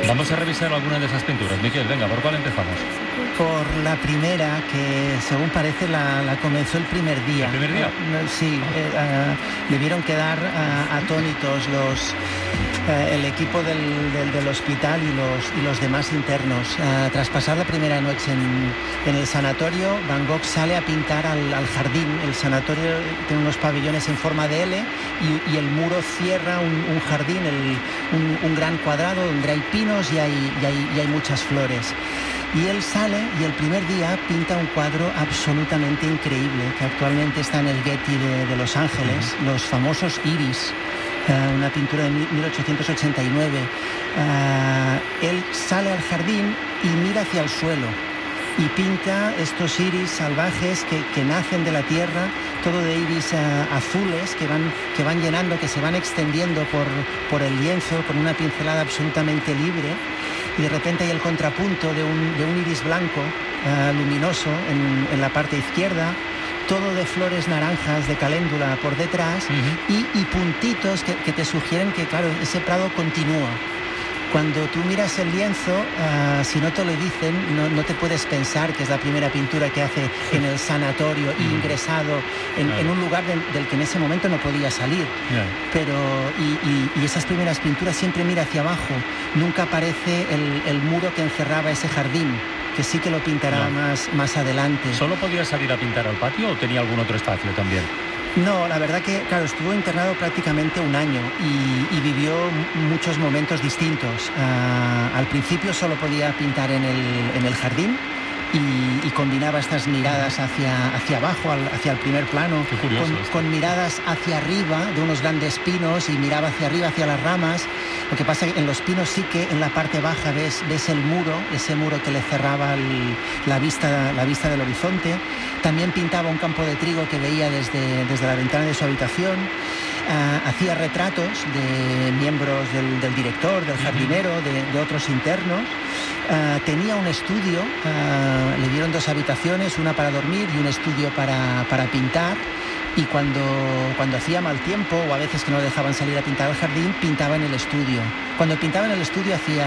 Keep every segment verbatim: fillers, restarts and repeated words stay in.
Vamos a revisar algunas de esas pinturas. Miquel, venga, ¿por cuál empezamos? Por la primera, que según parece la, la comenzó el primer día. ¿El primer día? Uh, sí, eh, uh, debieron quedar uh, atónitos los, uh, el equipo del, del, del hospital y los, y los demás internos. Uh, tras pasar la primera noche en, en el sanatorio, Van Gogh sale a pintar al, al jardín. El sanatorio tiene unos pabellones en forma de L y, y el muro cierra un, un jardín, el, un, un gran cuadrado donde hay pinos y hay, y hay, y hay muchas flores. Y él sale y el primer día pinta un cuadro absolutamente increíble que actualmente está en el Getty de, de Los Ángeles, uh-huh. Los famosos Iris, uh, una pintura de mil ochocientos ochenta y nueve. Uh, él sale al jardín y mira hacia el suelo y pinta estos iris salvajes que, que nacen de la tierra, todo de iris uh, azules que van, que van llenando, que se van extendiendo por, por el lienzo con una pincelada absolutamente libre. Y de repente hay el contrapunto de un, de un iris blanco, uh, luminoso, en, en la parte izquierda, todo de flores naranjas, de caléndula por detrás, uh-huh. y, y puntitos que, que te sugieren que, claro, ese prado continúa. Cuando tú miras el lienzo, uh, si no te lo dicen, no, no te puedes pensar que es la primera pintura que hace en el sanatorio, mm. ingresado en, claro. en un lugar del, del que en ese momento no podía salir. Yeah. Pero, y, y, y esas primeras pinturas siempre mira hacia abajo, nunca aparece el, el muro que encerraba ese jardín, que sí que lo pintará no. más, más adelante. ¿Solo podía salir a pintar al patio o tenía algún otro espacio también? No, la verdad que, claro, estuvo internado prácticamente un año y, y vivió muchos momentos distintos. Uh, al principio solo podía pintar en el, en el jardín y, y combinaba estas miradas hacia, hacia abajo, al, hacia el primer plano, Qué curioso con, con miradas hacia arriba de unos grandes pinos y miraba hacia arriba, hacia las ramas. Lo que pasa es que en los pinos sí que en la parte baja ves, ves el muro, ese muro que le cerraba el, la, vista, la vista del horizonte. También pintaba un campo de trigo que veía desde, desde la ventana de su habitación. Uh, hacía retratos de miembros del, del director, del jardinero, de, de otros internos. Uh, tenía un estudio, uh, le dieron dos habitaciones, una para dormir y un estudio para, para pintar. Y cuando, cuando hacía mal tiempo o a veces que no le dejaban salir a pintar al jardín, pintaba en el estudio. Cuando pintaba en el estudio hacía...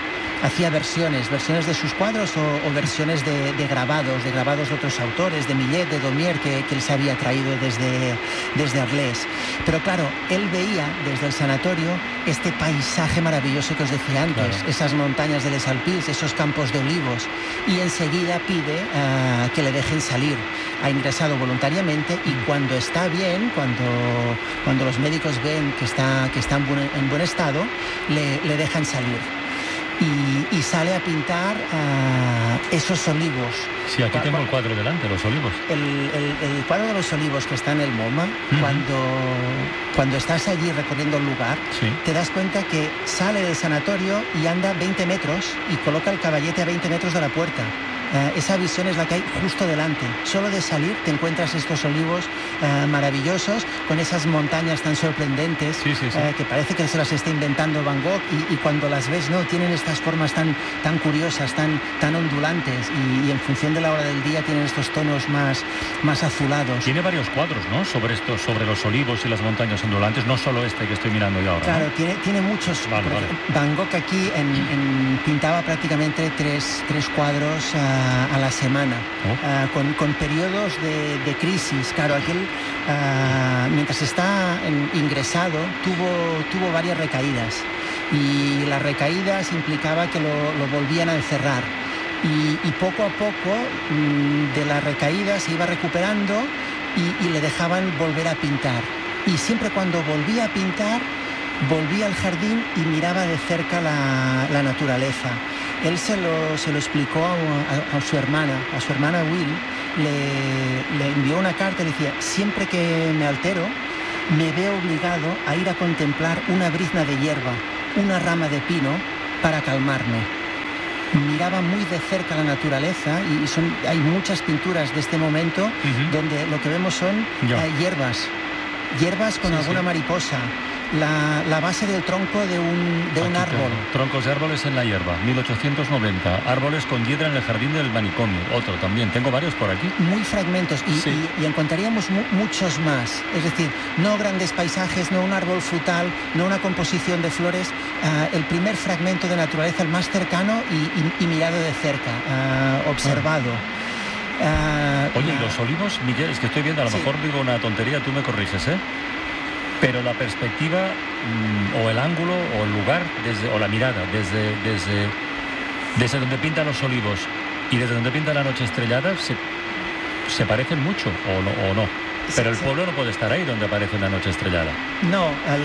Hacía versiones, versiones de sus cuadros o, o versiones de, de grabados, de grabados de otros autores, de Millet, de Daumier, que, que él se había traído desde, desde Arles. Pero claro, él veía desde el sanatorio este paisaje maravilloso que os decía antes, claro. esas montañas de Les Alpilles, esos campos de olivos, y enseguida pide uh, que le dejen salir. Ha ingresado voluntariamente y cuando está bien, cuando, cuando los médicos ven que está, que está en, buen, en buen estado, le, le dejan salir. Y, y sale a pintar uh, esos olivos. Sí, aquí tengo el cuadro delante, los olivos. El, el, el cuadro de los olivos que está en el MoMA, uh-huh. cuando, cuando estás allí recorriendo el lugar, sí. te das cuenta que sale del sanatorio y anda veinte metros y coloca el caballete a veinte metros de la puerta. Uh, esa visión es la que hay justo delante. Solo de salir te encuentras estos olivos uh, maravillosos con esas montañas tan sorprendentes, sí, sí, sí. Uh, que parece que se las está inventando Van Gogh y, y cuando las ves, no, tienen estas formas tan, tan curiosas, tan, tan ondulantes y, y en función de la hora del día tienen estos tonos más, más azulados. Tiene varios cuadros, ¿no? Sobre esto, sobre los olivos y las montañas ondulantes, no solo este que estoy mirando yo ahora. Claro, ¿no? tiene, tiene muchos. Vale, vale. Van Gogh aquí en, en, pintaba prácticamente tres, tres cuadros uh, a la semana, oh. uh, con, con periodos de, de crisis. Claro, aquel, uh, mientras está en, ingresado, tuvo, tuvo varias recaídas y las recaídas implicaba que lo, lo volvían a encerrar y, y poco a poco mmm, de las recaídas se iba recuperando y, y le dejaban volver a pintar. Y siempre cuando volvía a pintar, volvía al jardín y miraba de cerca la, la naturaleza. Él se lo, se lo explicó a, a, a su hermana, a su hermana Will, le, le envió una carta y le decía, siempre que me altero, me veo obligado a ir a contemplar una brizna de hierba, una rama de pino, para calmarme. Miraba muy de cerca la naturaleza y son, hay muchas pinturas de este momento uh-huh. donde lo que vemos son uh, hierbas, hierbas con sí, alguna sí. mariposa. la, la base del tronco de un, de un árbol. Tengo. Troncos de árboles en la hierba, mil ochocientos noventa. Árboles con hiedra en el jardín del manicomio, otro también. Tengo varios por aquí. Muy fragmentos y, sí. y, y encontraríamos mu muchos más. Es decir, no grandes paisajes, no un árbol frutal, no una composición de flores. Uh, el primer fragmento de naturaleza, el más cercano y, y, y mirado de cerca, uh, observado. Uh, Oye, ¿y los olivos, Miguel? Es que estoy viendo, a lo sí. mejor digo una tontería, tú me corriges, ¿eh? Pero la perspectiva, mmm, o el ángulo, o el lugar, desde, o la mirada, desde, desde, desde donde pintan los olivos y desde donde pinta la noche estrellada, se, se parecen mucho, ¿o no? O no? Pero el pueblo no puede estar ahí donde aparece una noche estrellada. No,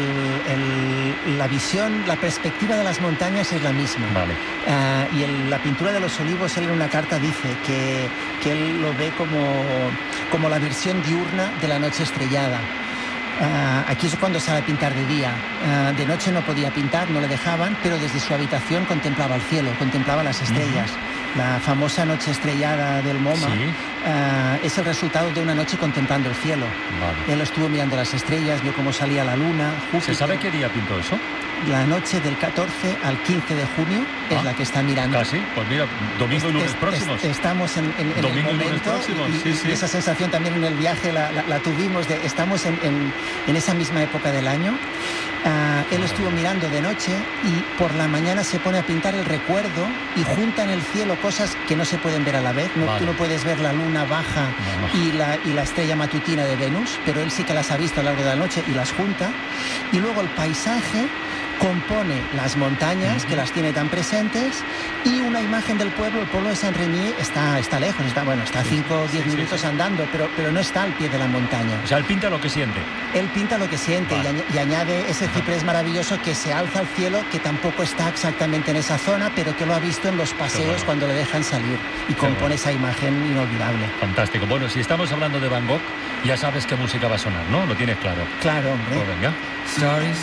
el, el, la visión, la perspectiva de las montañas es la misma. Vale. Uh, y el, la pintura de los olivos, él en una carta dice que, que él lo ve como, como la versión diurna de la noche estrellada. Uh, aquí es cuando sale a pintar de día. Uh, de noche no podía pintar, no le dejaban, pero desde su habitación contemplaba el cielo, contemplaba las estrellas. Uh-huh. La famosa noche estrellada del MoMA sí. uh, es el resultado de una noche contemplando el cielo. Vale. Él estuvo mirando las estrellas, vio cómo salía la luna. Júpiter. ¿Se sabe qué día pintó eso? La noche del catorce al quince de junio ah, es la que está mirando. Casi, pues mira, domingo y lunes es, próximos. Es, estamos en, en, en domingo el momento y lunes próximos, y, sí, y, sí. y esa sensación también en el viaje la, la, la tuvimos, de estamos en, en, en esa misma época del año. Uh, él estuvo mirando de noche y por la mañana se pone a pintar el recuerdo y junta en el cielo cosas que no se pueden ver a la vez. No, vale. Tú no puedes ver la luna baja no, no. Y, la, y la estrella matutina de Venus, pero él sí que las ha visto a lo largo de la noche y las junta. Y luego el paisaje compone las montañas, uh-huh. que las tiene tan presentes, y una imagen del pueblo. El pueblo de Saint-Rémy está, está lejos, está, bueno, está cinco o diez sí, minutos sí, sí. andando, pero, pero no está al pie de la montaña. O sea, él pinta lo que siente. Él pinta lo que siente, vale. y, añ y añade ese ciprés maravilloso que se alza al cielo, que tampoco está exactamente en esa zona, pero que lo ha visto en los paseos bueno. cuando le dejan salir, y Qué compone bueno. esa imagen inolvidable. Fantástico. Bueno, si estamos hablando de Van Gogh, ya sabes qué música va a sonar, ¿no? Lo tienes claro. Claro, hombre. Pues venga. Stories